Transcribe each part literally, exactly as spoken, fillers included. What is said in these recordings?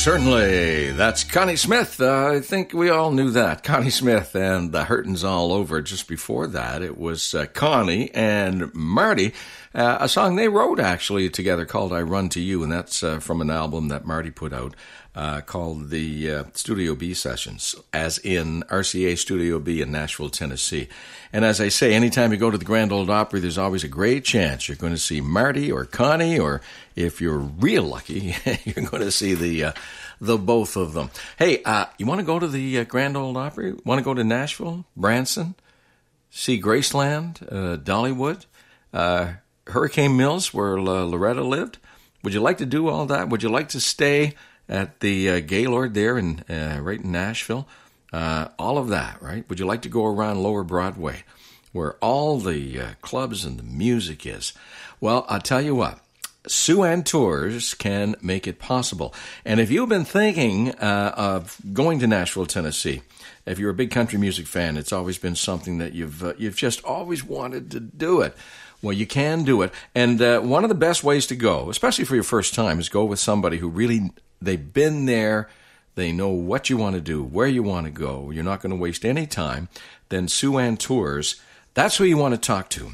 Certainly. That's Connie Smith. Uh, I think we all knew that. Connie Smith and the Hurtin's All Over. Just before that, it was uh, Connie and Marty, uh, a song they wrote actually together called I Run to You, and that's uh, from an album that Marty put out uh, called the uh, Studio B Sessions, as in R C A Studio B in Nashville, Tennessee. And as I say, anytime you go to the Grand Ole Opry, there's always a great chance you're going to see Marty or Connie, or if you're real lucky, you're going to see the uh, the both of them. Hey, uh, you want to go to the uh, Grand Ole Opry? Want to go to Nashville, Branson, see Graceland, uh, Dollywood, uh, Hurricane Mills, where uh, Loretta lived? Would you like to do all that? Would you like to stay at the uh, Gaylord there in uh, right in Nashville? Uh, all of that, right? Would you like to go around Lower Broadway, where all the uh, clubs and the music is? Well, I'll tell you what. Sue-Ann Tours can make it possible. And if you've been thinking uh, of going to Nashville, Tennessee, if you're a big country music fan, it's always been something that you've uh, you've just always wanted to do it. Well, you can do it. And uh, one of the best ways to go, especially for your first time, is go with somebody who really, they've been there, they know what you want to do, where you want to go, you're not going to waste any time. Then Sue-Ann Tours, that's who you want to talk to.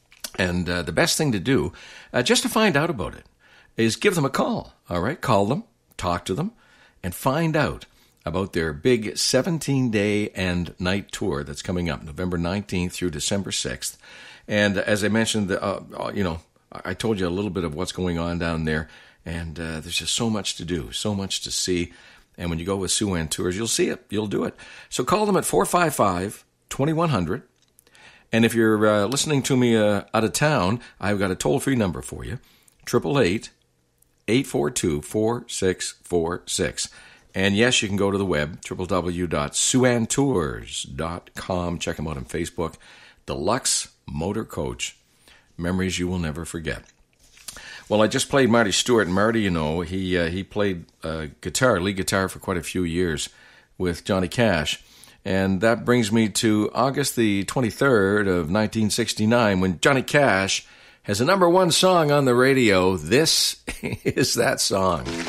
And uh, the best thing to do, uh, just to find out about it, is give them a call, all right? Call them, talk to them, and find out about their big seventeen-day and night tour that's coming up November nineteenth through December sixth. And as I mentioned, uh, you know, I told you a little bit of what's going on down there, and uh, there's just so much to do, so much to see. And when you go with Sue-Ann Tours, you'll see it. You'll do it. So call them at four five five, two one zero zero. And if you're uh, listening to me uh, out of town, I've got a toll-free number for you, eight eight eight, eight four two, four six four six. And yes, you can go to the web, w w w dot sue ann tours dot com. Check them out on Facebook. Deluxe Motor Coach, memories you will never forget. Well, I just played Marty Stuart. And Marty, you know, he, uh, he played uh, guitar, lead guitar for quite a few years with Johnny Cash. And that brings me to August the twenty-third of nineteen sixty-nine, when Johnny Cash has a number one song on the radio. This is that song.